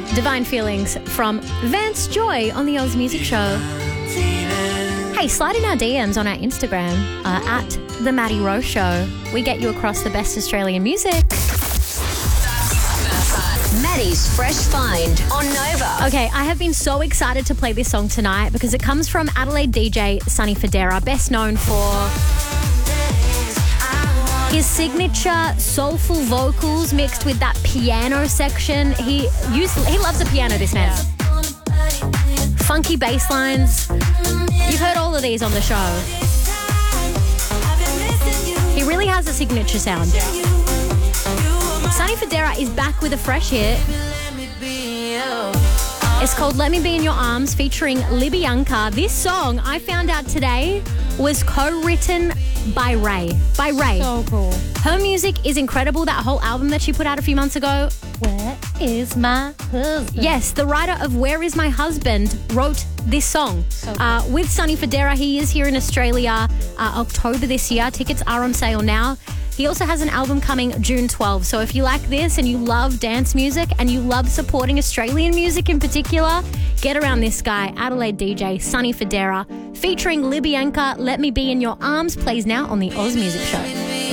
Divine Feelings from Vance Joy on the Oz Music Show. Hey, slide in our DMs on our Instagram at The Maddie Rowe Show. We get you across the best Australian music. Maddie's Fresh Find on Nova. Okay, I have been so excited to play this song tonight because it comes from Adelaide DJ Sonny Fodera, best known for his signature soulful vocals mixed with that piano section. He loves the piano, this man. Funky bass lines. You've heard all of these on the show. He really has a signature sound. Sonny Fodera is back with a fresh hit. It's called Let Me Be in Your Arms, featuring Libyanka. This song, I found out today, was co-written by Ray. So cool. Her music is incredible. That whole album that she put out a few months ago. Where is my husband? Yes, the writer of Where Is My Husband wrote this song. So cool. With Sonny Fodera. He is here in Australia October this year. Tickets are on sale now. He also has an album coming June 12. So if you like this and you love dance music and you love supporting Australian music in particular, get around this guy, Adelaide DJ Sonny Fodera, featuring Libyanka. Let Me Be in Your Arms plays now on the Oz Music Show.